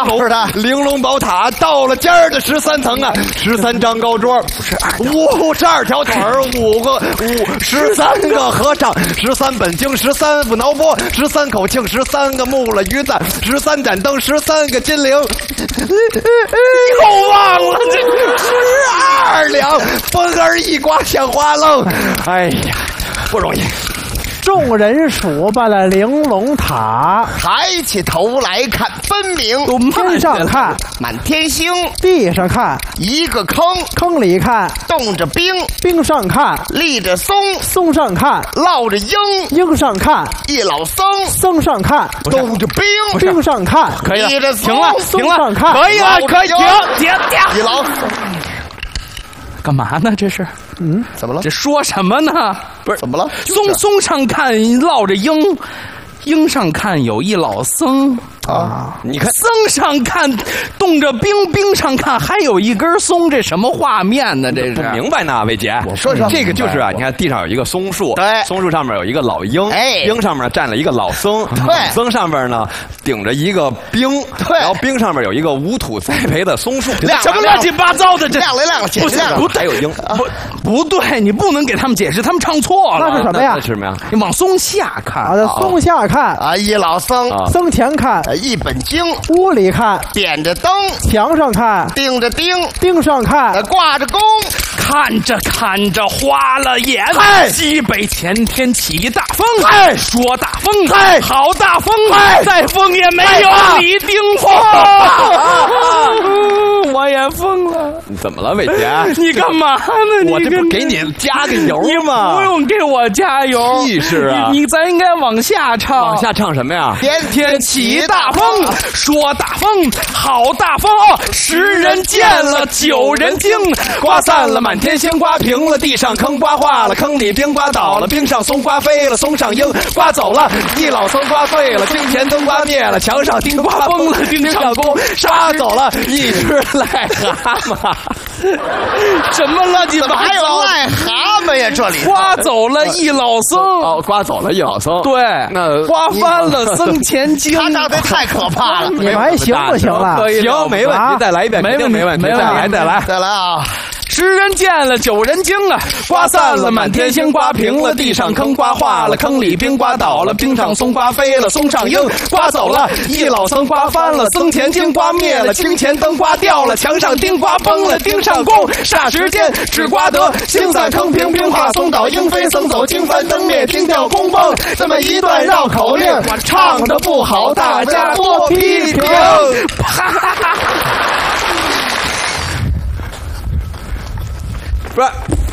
是的，玲珑宝塔到了尖儿的13层啊，13张高桌，52条腿儿，13个和尚，13本经，13副挠钵，13口磬，13个木了鱼子，13盏灯，13个金铃，又忘了这12两，风儿一刮像花愣，哎呀，不容易。 众人数罢了玲珑塔， 抬起头来看，分明天上看， 满天星； 地上看， 一个坑， 坑里看， 冻着冰； 冰上看， 立着松， 松上看， 落着鹰； 鹰上看， 一老僧， 僧上看， 冻着冰； 冰上看， 可以了， 立着停了， 松上看， 可以了，可以停。 一老僧， 干嘛呢？这是， 怎么了？ 这说什么呢？ 不是怎么了？ 松上看落着鹰，鹰上看有一老僧啊！ 你看， 僧上看冻着冰，冰上看还有一根松，这什么画面呢？这是不明白呢，魏姐。 我说说， 这个就是啊，你看地上有一个松树， 对， 松树上面有一个老鹰， 哎， 鹰上面站了一个老僧， 对， 僧上面呢顶着一个冰， 对， 然后冰上面有一个无土栽培的松树， 什么乱七八糟的？这亮了， 不是不还有鹰， 不对，你不能给他们解释，他们唱错了。 那是什么呀？ 那是什么呀？ 你往松下看啊，松下看啊，一老僧， 僧前看， 一本经， 屋里看， 点着灯， 墙上看， 钉着钉， 钉上看， 挂着弓， 看着看着花了眼。西北前天起大风，说大风，好大风，再风也没有你顶风。我也疯了。 怎么了，伟杰？ 你干嘛呢？ 我这不给你加个油吗？ 不用给我加油。 是啊， 你咱应该往下唱。 往下唱什么呀？ 天天起大风，说大风，好大风哦！10人见了9人惊， 刮散了满天星，刮平了地上坑，刮化了坑里冰，刮倒了冰上松，刮飞了松上鹰，刮走了一老僧，刮碎了金钱灯，刮灭了墙上钉，刮崩了钉上弓，杀走了一只癞蛤蟆。 什么乱七八糟？ 还有癞蛤蟆呀？这里刮走了一老僧， 哦，刮走了一老僧。 对， 那刮翻了僧前经。 他那得太可怕了。 你们还行不行了？ 行，没问题，再来一遍， 没问题， 没问题，再来啊 ！10人见了9人惊啊！刮散了满天星，刮平了地上坑，刮化了坑里冰，刮倒了冰上松，刮飞了松上鹰，刮走了一老僧，刮翻了僧前经，刮灭了青前灯，刮掉了墙上钉，刮崩了钉上弓。霎时间只刮得星散坑平，冰化松倒，鹰飞僧走，经翻灯灭，听掉弓崩。这么一段绕口令，我唱的不好，大家多批评。 不是。